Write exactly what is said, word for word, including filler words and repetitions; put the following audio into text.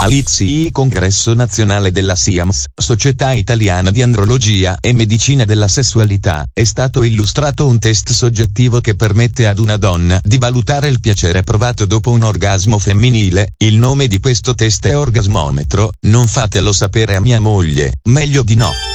All'I Z I Congresso Nazionale della SIAMS, Società Italiana di Andrologia e Medicina della Sessualità, è stato illustrato un test soggettivo che permette ad una donna di valutare il piacere provato dopo un orgasmo femminile. Il nome di questo test è Orgasmometro. Non fatelo sapere a mia moglie, meglio di no.